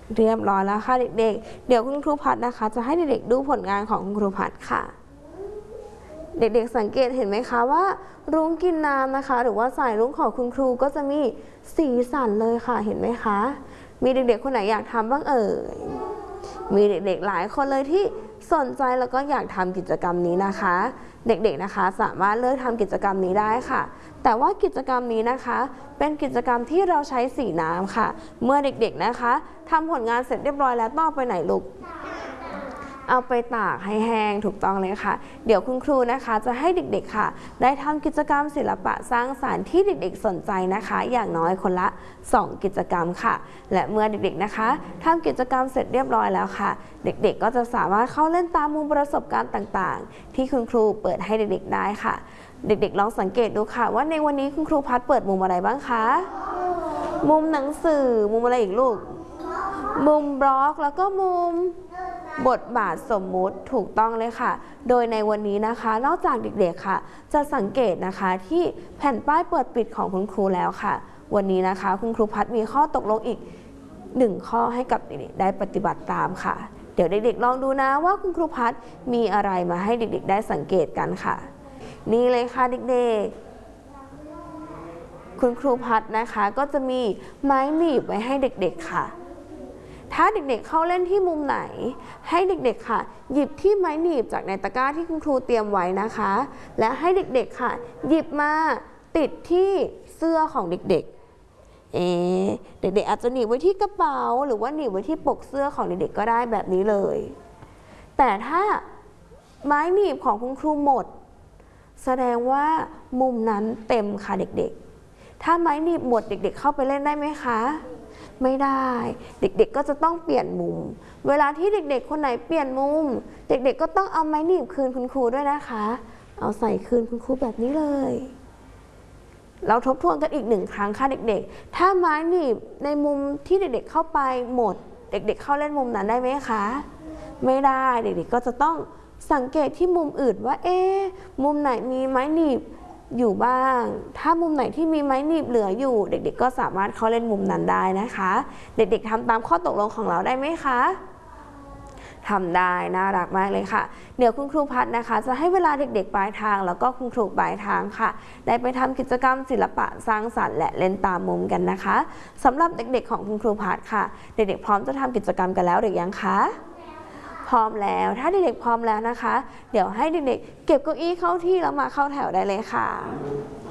เรียบร้อยแล้วค่ะเด็กๆเดี๋ยวคุณครูพัดนะคะจะให้เด็กๆดูผลงานของคุณครูพัดค่ะเด็กๆสังเกตเห็นไหมคะว่ารุ้งกินน้ำนะคะหรือว่าสายรุ้งของคุณครูก็จะมีสีสันเลยค่ะเห็นไหมคะมีเด็กๆคนไหนอยากทำบ้างเอ่ยมีเด็กๆหลายคนเลยที่สนใจแล้วก็อยากทำกิจกรรมนี้นะคะเด็กๆนะคะสามารถเลือกทำกิจกรรมนี้ได้ค่ะแต่ว่ากิจกรรมนี้นะคะเป็นกิจกรรมที่เราใช้สีน้ำค่ะเมื่อเด็กๆนะคะทำผลงานเสร็จเรียบร้อยแล้วต้องไปไหนลูกเอาไปตากให้แห้งถูกต้องเลยค่ะเดี๋ยวคุณครูนะคะจะให้เด็กๆค่ะได้ทำกิจกรรมศิลปะสร้างสรรค์ที่เด็กๆสนใจนะคะอย่างน้อยคนละ2กิจกรรมค่ะและเมื่อเด็กๆนะคะทำกิจกรรมเสร็จเรียบร้อยแล้วค่ะเด็กๆก็จะสามารถเข้าเล่นตามมุมประสบการณ์ต่างๆที่คุณครูเปิดให้เด็กๆได้ค่ะเด็กๆลองสังเกตดูค่ะว่าในวันนี้คุณครูพัดเปิดมุมอะไรบ้างคะมุมหนังสือมุมอะไรอีกลูกมุมบล็อกแล้วก็มุมบทบาทสมมุติถูกต้องเลยค่ะโดยในวันนี้นะคะนอกจากเด็กๆค่ะจะสังเกตนะคะที่แผ่นป้ายเปิดปิดของคุณครูแล้วค่ะวันนี้นะคะคุณครูพัดมีข้อตกลงอีก1ข้อให้กับเด็กๆได้ปฏิบัติตามค่ะเดี๋ยวเด็กๆลองดูนะว่าคุณครูพัดมีอะไรมาให้เด็กๆได้สังเกตกันค่ะนี่เลยค่ะเด็กๆคุณครูพัดนะคะก็จะมีไม้หนีบไว้ให้เด็กๆค่ะถ้าเด็กๆเข้าเล่นที่มุมไหนให้เด็กๆค่ะหยิบที่ไม้หนีบจากในตะกร้าที่คุณครูเตรียมไว้นะคะและให้เด็กๆค่ะหยิบมาติดที่เสื้อของเด็กๆเด็กๆอาจจะหนีบไว้ที่กระเป๋าหรือว่าหนีบไว้ที่ปกเสื้อของเด็กๆก็ได้แบบนี้เลยแต่ถ้าไม้หนีบของคุณครูหมดแสดงว่ามุมนั้นเต็มค่ะเด็กๆถ้าไม้หนีบหมดเด็กๆเข้าไปเล่นได้ไหมคะไม่ได้เด็กๆก็จะต้องเปลี่ยนมุมเวลาที่เด็กๆคนไหนเปลี่ยนมุมเด็กๆก็ต้องเอาไม้หนีบคืนคุณครูด้วยนะคะเอาใส่คืนคุณครูแบบนี้เลยเราทบทวนกันอีก1ครั้งค่ะเด็กๆถ้าไม้หนีบในมุมที่เด็กๆเข้าไปหมดเด็กๆเข้าเล่นมุมนั้นได้ไหมคะไม่ได้เด็กๆก็จะต้องสังเกตที่มุมอื่นว่ามุมไหนมีไม้หนีบอยู่บ้างถ้ามุมไหนที่มีไม้หนีบเหลืออยู่เด็กๆก็สามารถเข้าเล่นมุมนั้นได้นะคะเด็กๆทำตามข้อตกลงของเราได้ไหมคะทำได้น่ารักมากเลยค่ะเดี๋ยวคุณครูพัดนะคะจะให้เวลาเด็กๆปลายทางแล้วก็คุณครูปลายทางค่ะได้ไปทำกิจกรรมศิลปะสร้างสรรค์และเล่นตามมุมกันนะคะสำหรับเด็กๆของคุณครูพัดค่ะเด็กๆพร้อมจะทำกิจกรรมกันแล้วหรือยังคะพร้อมแล้วถ้าเด็กๆพร้อมแล้วนะคะเดี๋ยวให้เด็กๆเก็บเก้าอี้เข้าที่แล้วมาเข้าแถวได้เลยค่ะ